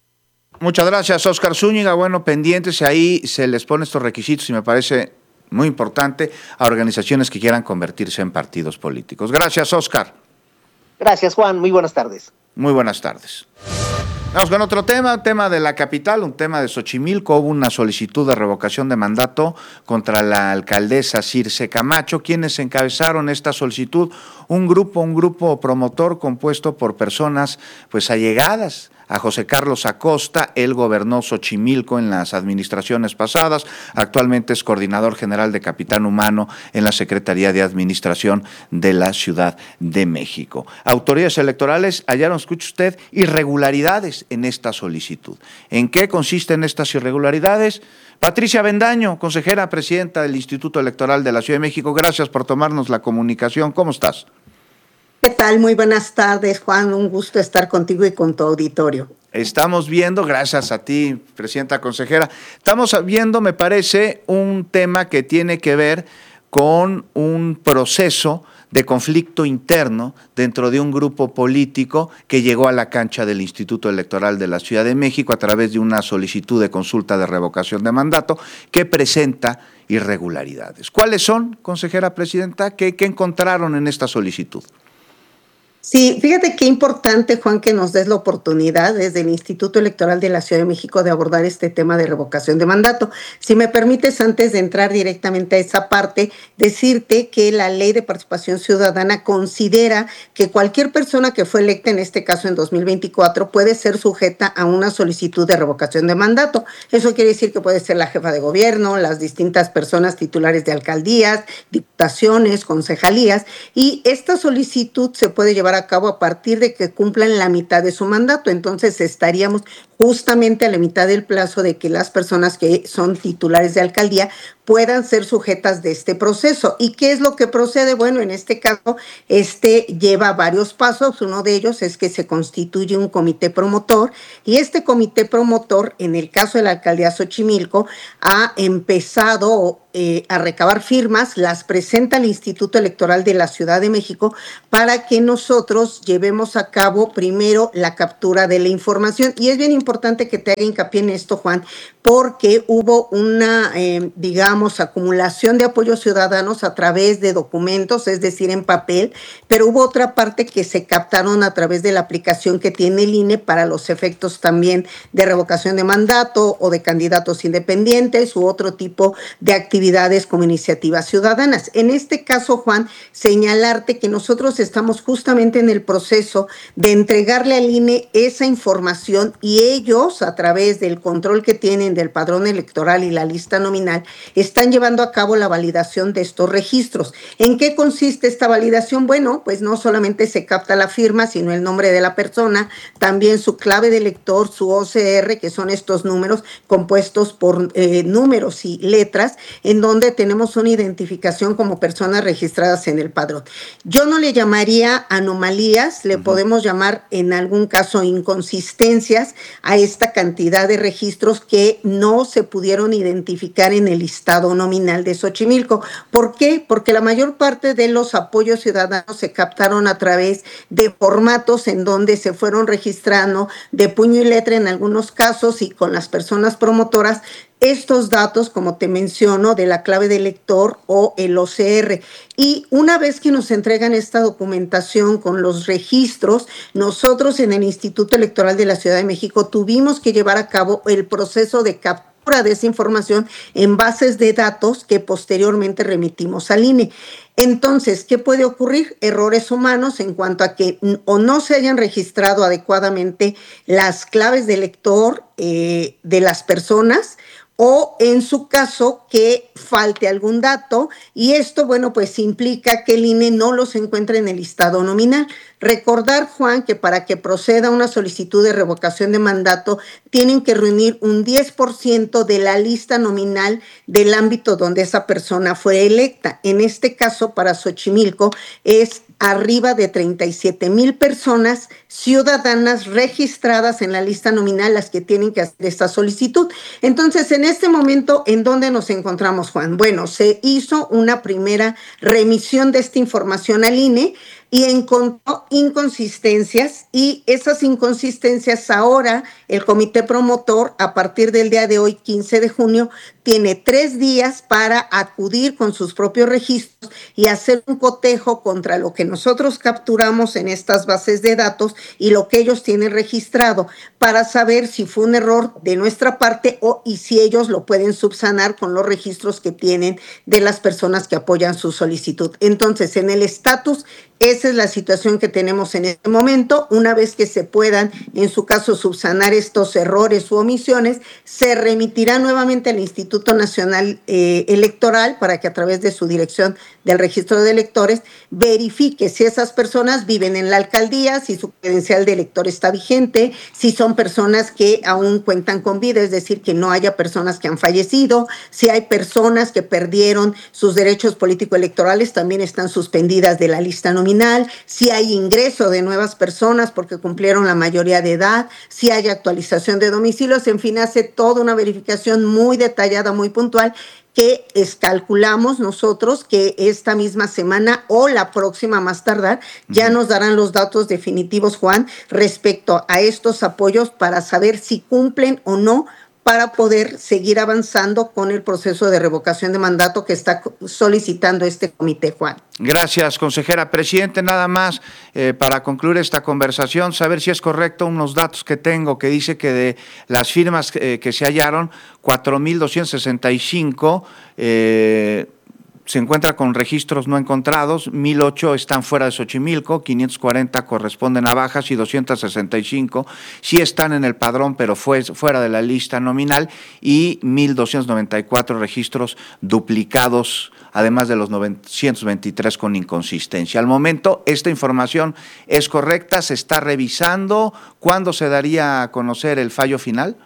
Muchas gracias, Oscar Zúñiga. Bueno, pendientes, ahí se les pone estos requisitos y me parece muy importante a organizaciones que quieran convertirse en partidos políticos. Gracias, Oscar. Gracias, Juan. Muy buenas tardes. Muy buenas tardes. Vamos con otro tema, tema de la capital, un tema de Xochimilco. Hubo una solicitud de revocación de mandato contra la alcaldesa Circe Camacho. ¿Quiénes encabezaron esta solicitud? Un grupo, un grupo promotor compuesto por personas pues allegadas a José Carlos Acosta. Él gobernó Xochimilco en las administraciones pasadas, actualmente es coordinador general de Capitán Humano en la Secretaría de Administración de la Ciudad de México. Autoridades electorales hallaron, escuche usted, irregularidades en esta solicitud. ¿En qué consisten estas irregularidades? Patricia Bendaño, consejera presidenta del Instituto Electoral de la Ciudad de México, gracias por tomarnos la comunicación. ¿Cómo estás? ¿Qué tal? Muy buenas tardes, Juan. Un gusto estar contigo y con tu auditorio. Estamos viendo, gracias a ti, presidenta consejera, estamos viendo, me parece, un tema que tiene que ver con un proceso de conflicto interno dentro de un grupo político que llegó a la cancha del Instituto Electoral de la Ciudad de México a través de una solicitud de consulta de revocación de mandato que presenta irregularidades. ¿Cuáles son, consejera presidenta? ¿Qué, qué encontraron en esta solicitud? Sí, fíjate qué importante, Juan, que nos des la oportunidad desde el Instituto Electoral de la Ciudad de México de abordar este tema de revocación de mandato. Si me permites, antes de entrar directamente a esa parte, decirte que la Ley de Participación Ciudadana considera que cualquier persona que fue electa, en este caso en dos mil veinticuatro, puede ser sujeta a una solicitud de revocación de mandato. Eso quiere decir que puede ser la jefa de gobierno, las distintas personas titulares de alcaldías, diputaciones, concejalías, y esta solicitud se puede llevar llevar a cabo a partir de que cumplan la mitad de su mandato. Entonces estaríamos justamente a la mitad del plazo de que las personas que son titulares de alcaldía puedan ser sujetas de este proceso. ¿Y qué es lo que procede? Bueno, en este caso, este lleva varios pasos. Uno de ellos es que se constituye un comité promotor, y este comité promotor, en el caso de la alcaldía Xochimilco, ha empezado eh, a recabar firmas, las presenta al Instituto Electoral de la Ciudad de México para que nosotros llevemos a cabo primero la captura de la información. Y es bien importante que te haga hincapié en esto, Juan, porque hubo una, eh, digamos, acumulación de apoyos ciudadanos a través de documentos, es decir, en papel, pero hubo otra parte que se captaron a través de la aplicación que tiene el I N E para los efectos también de revocación de mandato o de candidatos independientes u otro tipo de actividades como iniciativas ciudadanas. En este caso, Juan, señalarte que nosotros estamos justamente en el proceso de entregarle al I N E esa información, y ellos, a través del control que tienen del padrón electoral y la lista nominal, están llevando a cabo la validación de estos registros. ¿En qué consiste esta validación? Bueno, pues no solamente se capta la firma, sino el nombre de la persona, también su clave de lector, su O C R, que son estos números compuestos por eh, números y letras, en donde tenemos una identificación como personas registradas en el padrón. Yo no le llamaría anomalías, le uh-huh. podemos llamar en algún caso inconsistencias a esta cantidad de registros que no se pudieron identificar en el listado nominal de Xochimilco. ¿Por qué? Porque la mayor parte de los apoyos ciudadanos se captaron a través de formatos en donde se fueron registrando de puño y letra en algunos casos, y con las personas promotoras estos datos, como te menciono, de la clave de lector o el O C R. Y una vez que nos entregan esta documentación con los registros, nosotros en el Instituto Electoral de la Ciudad de México tuvimos que llevar a cabo el proceso de captura de esa información en bases de datos que posteriormente remitimos al I N E. Entonces, ¿qué puede ocurrir? Errores humanos en cuanto a que o no se hayan registrado adecuadamente las claves de lector eh, de las personas, o en su caso que falte algún dato, y esto, bueno, pues implica que el I N E no los encuentre en el listado nominal. Recordar, Juan, que para que proceda una solicitud de revocación de mandato tienen que reunir un diez por ciento de la lista nominal del ámbito donde esa persona fue electa. En este caso, para Xochimilco, es arriba de treinta y siete mil personas ciudadanas registradas en la lista nominal las que tienen que hacer esta solicitud. Entonces, en este momento, ¿en dónde nos encontramos, Juan? Bueno, se hizo una primera remisión de esta información al I N E y encontró inconsistencias, y esas inconsistencias ahora el comité promotor, a partir del día de hoy, quince de junio, tiene tres días para acudir con sus propios registros y hacer un cotejo contra lo que nosotros capturamos en estas bases de datos y lo que ellos tienen registrado, para saber si fue un error de nuestra parte o y si ellos lo pueden subsanar con los registros que tienen de las personas que apoyan su solicitud. Entonces, en el estatus, esa es la situación que tenemos en este momento. Una vez que se puedan, en su caso, subsanar estos errores u omisiones, se remitirá nuevamente al Instituto Nacional eh, Electoral para que a través de su dirección del registro de electores verifique si esas personas viven en la alcaldía, si su credencial de elector está vigente, si son personas que aún cuentan con vida, es decir, que no haya personas que han fallecido, si hay personas que perdieron sus derechos político-electorales, también están suspendidas de la lista nominal, si hay ingreso de nuevas personas porque cumplieron la mayoría de edad, si hay actualización de domicilios, en fin, hace toda una verificación muy detallada, muy puntual, que es, calculamos nosotros que esta misma semana o la próxima más tardar ya nos darán los datos definitivos, Juan, respecto a estos apoyos para saber si cumplen o no, para poder seguir avanzando con el proceso de revocación de mandato que está solicitando este comité, Juan. Gracias, consejera. Presidente, nada más eh, para concluir esta conversación, saber si es correcto unos datos que tengo, que dice que de las firmas eh, que se hallaron, cuatro mil doscientos sesenta y cinco, eh, se encuentra con registros no encontrados, mil ocho están fuera de Xochimilco, quinientos cuarenta corresponden a bajas y doscientos sesenta y cinco sí están en el padrón, pero fue fuera de la lista nominal, y mil doscientos noventa y cuatro registros duplicados, además de los novecientos veintitrés con inconsistencia. Al momento, esta información es correcta, se está revisando. ¿Cuándo se daría a conocer el fallo final?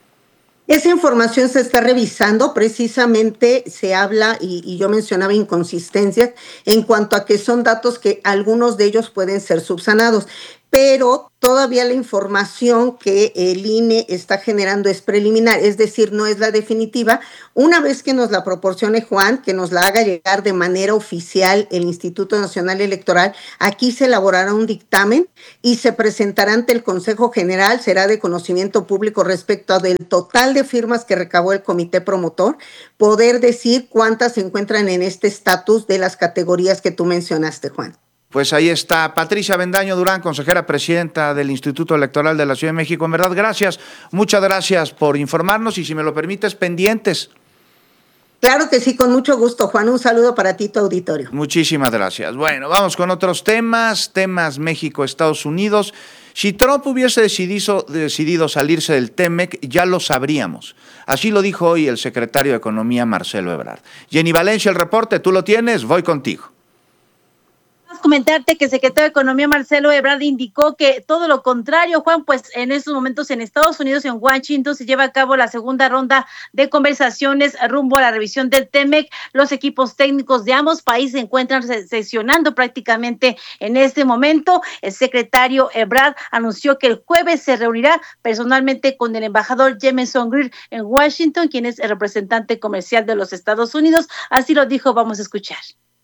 Esa información se está revisando, precisamente se habla, y, y yo mencionaba inconsistencias, en cuanto a que son datos que algunos de ellos pueden ser subsanados, pero todavía la información que el I N E está generando es preliminar, es decir, no es la definitiva. Una vez que nos la proporcione Juan, que nos la haga llegar de manera oficial el Instituto Nacional Electoral, aquí se elaborará un dictamen y se presentará ante el Consejo General, será de conocimiento público respecto del total de firmas que recabó el comité promotor, poder decir cuántas se encuentran en este estatus de las categorías que tú mencionaste, Juan. Pues ahí está Patricia Bendaño Durán, consejera presidenta del Instituto Electoral de la Ciudad de México. En verdad, gracias, muchas gracias por informarnos y, si me lo permites, pendientes. Claro que sí, con mucho gusto, Juan. Un saludo para ti y tu auditorio. Muchísimas gracias. Bueno, vamos con otros temas, temas México-Estados Unidos. Si Trump hubiese decidido, decidido salirse del T M E C, ya lo sabríamos. Así lo dijo hoy el secretario de Economía, Marcelo Ebrard. Jenny Valencia, el reporte, tú lo tienes, voy contigo. Comentarte que el secretario de Economía, Marcelo Ebrard, indicó que todo lo contrario, Juan, pues en estos momentos en Estados Unidos y en Washington se lleva a cabo la segunda ronda de conversaciones rumbo a la revisión del T M E C. Los equipos técnicos de ambos países se encuentran sesionando prácticamente en este momento. El secretario Ebrard anunció que el jueves se reunirá personalmente con el embajador Jameson Greer en Washington, quien es el representante comercial de los Estados Unidos. Así lo dijo, vamos a escuchar.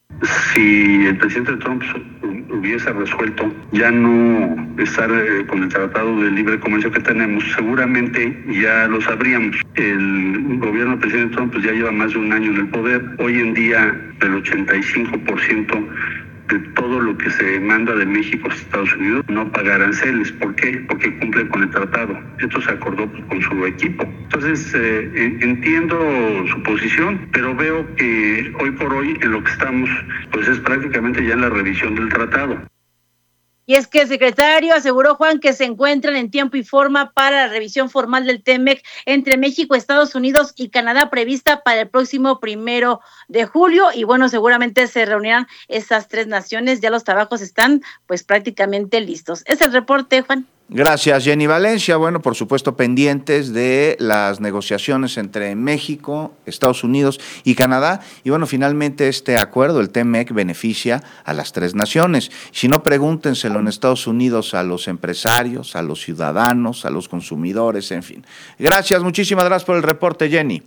Si el presidente Trump hubiese resuelto ya no estar eh, con el tratado de libre comercio que tenemos, seguramente ya lo sabríamos. El gobierno del presidente Trump pues, ya lleva más de un año en el poder. Hoy en día el ochenta y cinco por ciento de todo lo que se manda de México a Estados Unidos no paga aranceles. ¿Por qué? Porque cumple con el tratado. Esto se acordó pues, con su equipo. Entonces, eh, entiendo su posición, pero veo que hoy por hoy en lo que estamos, pues es prácticamente ya en la revisión del tratado. Y es que el secretario aseguró, Juan, que se encuentran en tiempo y forma para la revisión formal del T M E C entre México, Estados Unidos y Canadá, prevista para el próximo primero de julio. Y bueno, seguramente se reunirán esas tres naciones. Ya los trabajos están pues prácticamente listos. Es el reporte, Juan. Gracias, Jenny Valencia. Bueno, por supuesto, pendientes de las negociaciones entre México, Estados Unidos y Canadá. Y bueno, finalmente este acuerdo, el T M E C, beneficia a las tres naciones. Si no, pregúntenselo en Estados Unidos a los empresarios, a los ciudadanos, a los consumidores, en fin. Gracias, muchísimas gracias por el reporte, Jenny.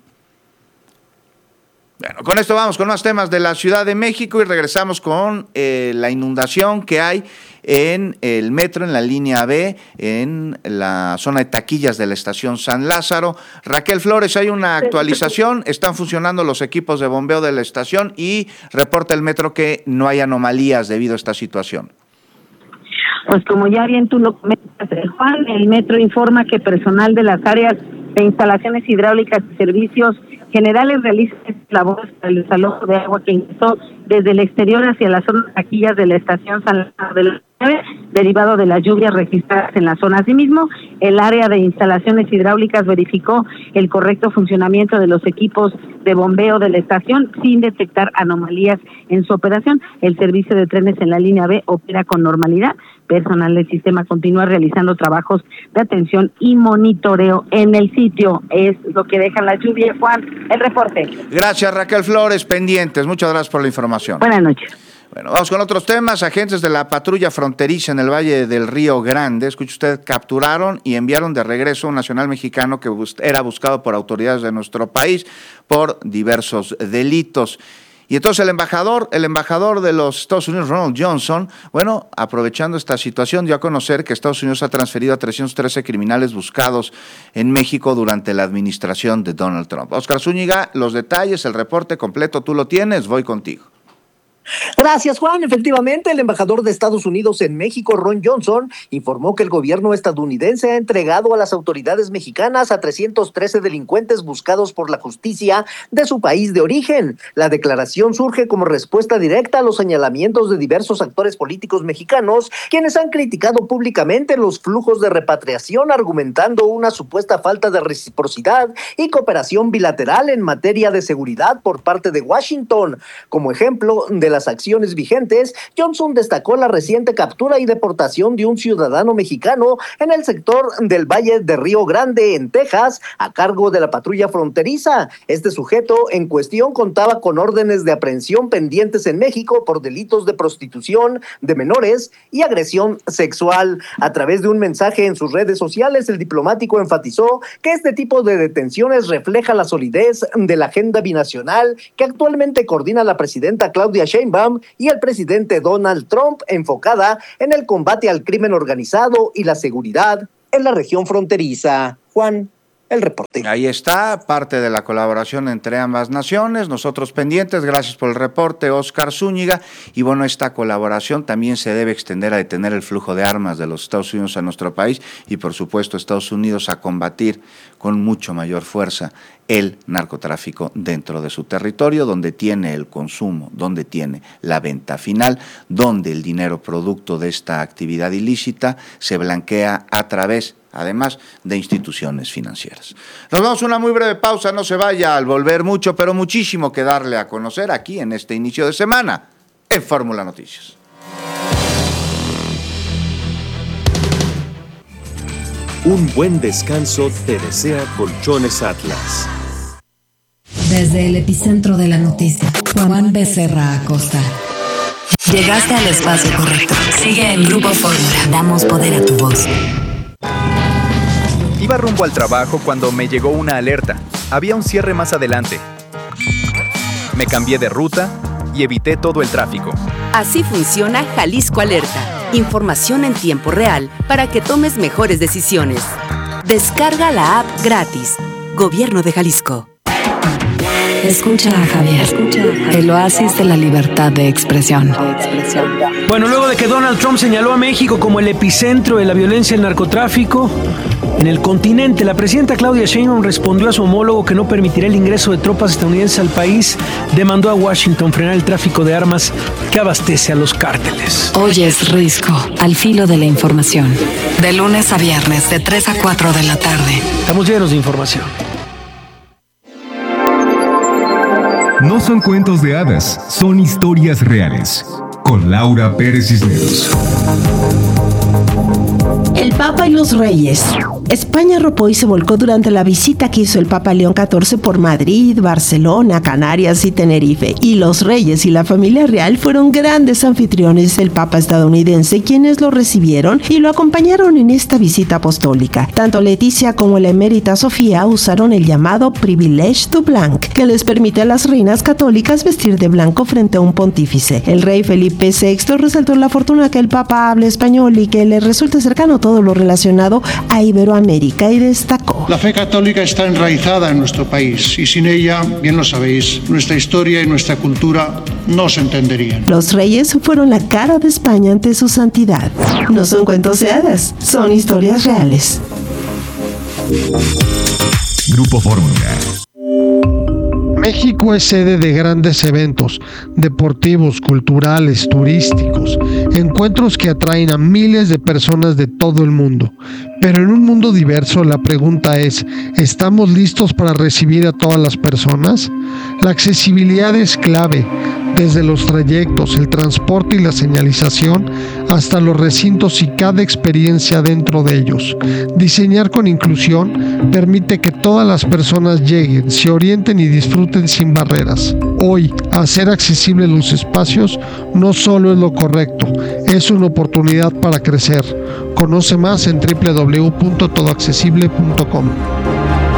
Bueno, con esto vamos con más temas de la Ciudad de México y regresamos con eh, la inundación que hay en el metro, en la línea B, en la zona de taquillas de la estación San Lázaro. Raquel Flores, hay una actualización, están funcionando los equipos de bombeo de la estación y reporta el metro que no hay anomalías debido a esta situación. Pues como ya bien tú lo comentas, Juan, el metro informa que personal de las áreas de instalaciones hidráulicas y servicios generales realizan labores para el desalojo de agua que ingresó desde el exterior hacia la zona de taquillas de la estación San Lázaro de la Nave, derivado de las lluvias registradas en la zona. Asimismo, el área de instalaciones hidráulicas verificó el correcto funcionamiento de los equipos de bombeo de la estación sin detectar anomalías en su operación. El servicio de trenes en la línea B opera con normalidad. Personal del sistema continúa realizando trabajos de atención y monitoreo en el sitio. Es lo que deja la lluvia. Juan, el reporte. Gracias, Raquel Flores, pendientes. Muchas gracias por la información. Buenas noches. Bueno, vamos con otros temas. Agentes de la patrulla fronteriza en el Valle del Río Grande, escuche usted, capturaron y enviaron de regreso a un nacional mexicano que bus- era buscado por autoridades de nuestro país por diversos delitos. Y entonces el embajador, el embajador de los Estados Unidos, Ronald Johnson, bueno, aprovechando esta situación, dio a conocer que Estados Unidos ha transferido a trescientos trece criminales buscados en México durante la administración de Donald Trump. Óscar Zúñiga, los detalles, el reporte completo, tú lo tienes, voy contigo. Gracias. Gracias, Juan. Efectivamente, el embajador de Estados Unidos en México, Ron Johnson, informó que el gobierno estadounidense ha entregado a las autoridades mexicanas a trescientos trece delincuentes buscados por la justicia de su país de origen. La declaración surge como respuesta directa a los señalamientos de diversos actores políticos mexicanos, quienes han criticado públicamente los flujos de repatriación, argumentando una supuesta falta de reciprocidad y cooperación bilateral en materia de seguridad por parte de Washington. Como ejemplo de las acciones vigentes, Johnson destacó la reciente captura y deportación de un ciudadano mexicano en el sector del Valle de Río Grande, en Texas, a cargo de la patrulla fronteriza. Este sujeto en cuestión contaba con órdenes de aprehensión pendientes en México por delitos de prostitución de menores y agresión sexual. A través de un mensaje en sus redes sociales, el diplomático enfatizó que este tipo de detenciones refleja la solidez de la agenda binacional que actualmente coordina la presidenta Claudia Sheinbaum y el presidente Donald Trump, enfocada en el combate al crimen organizado y la seguridad en la región fronteriza. Juan, el reporte. Ahí está, parte de la colaboración entre ambas naciones. Nosotros pendientes, gracias por el reporte, Oscar Zúñiga. Y bueno, esta colaboración también se debe extender a detener el flujo de armas de los Estados Unidos a nuestro país y, por supuesto, Estados Unidos a combatir con mucho mayor fuerza el narcotráfico dentro de su territorio, donde tiene el consumo, donde tiene la venta final, donde el dinero producto de esta actividad ilícita se blanquea a través, además, de instituciones financieras. Nos vamos a una muy breve pausa, no se vaya, al volver mucho, pero muchísimo que darle a conocer aquí en este inicio de semana en Fórmula Noticias. Un buen descanso te desea Colchones Atlas. Desde el epicentro de la noticia, Juan Becerra Acosta. Llegaste al espacio correcto. Sigue en Grupo Fórmula. Damos poder a tu voz. Iba rumbo al trabajo cuando me llegó una alerta. Había un cierre más adelante. Me cambié de ruta y evité todo el tráfico. Así funciona Jalisco Alerta. Información en tiempo real para que tomes mejores decisiones. Descarga la app gratis. Gobierno de Jalisco. Escucha a Javier, el oasis de la libertad de expresión. Bueno, luego de que Donald Trump señaló a México como el epicentro de la violencia y el narcotráfico en el continente, la presidenta Claudia Sheinbaum respondió a su homólogo que no permitirá el ingreso de tropas estadounidenses al país. Demandó a Washington frenar el tráfico de armas que abastece a los cárteles. Hoy es Risco, al filo de la información. De lunes a viernes, de tres a cuatro de la tarde. Estamos llenos de información. No son cuentos de hadas, son historias reales. Con Laura Pérez Cisneros. El Papa y los Reyes. España arropó y se volcó durante la visita que hizo el Papa León catorce por Madrid, Barcelona, Canarias y Tenerife. Y los reyes y la familia real fueron grandes anfitriones del Papa estadounidense, quienes lo recibieron y lo acompañaron en esta visita apostólica. Tanto Leticia como la emérita Sofía usaron el llamado Privilege du Blanc, que les permite a las reinas católicas vestir de blanco frente a un pontífice. El rey Felipe sexto resaltó la fortuna que el Papa hable español y que le resulte cercano todo lo relacionado a Iberoamérica, y destacó: la fe católica está enraizada en nuestro país y sin ella, bien lo sabéis, nuestra historia y nuestra cultura no se entenderían. Los reyes fueron la cara de España ante su santidad. No son cuentos de hadas, son historias reales. Grupo Fórmula. México es sede de grandes eventos deportivos, culturales, turísticos, encuentros que atraen a miles de personas de todo el mundo. Pero en un mundo diverso, la pregunta es, ¿estamos listos para recibir a todas las personas? La accesibilidad es clave, desde los trayectos, el transporte y la señalización, hasta los recintos y cada experiencia dentro de ellos. Diseñar con inclusión permite que todas las personas lleguen, se orienten y disfruten sin barreras. Hoy, hacer accesibles los espacios no solo es lo correcto, es una oportunidad para crecer. Conoce más en doble u doble u doble u punto todo accesible punto com.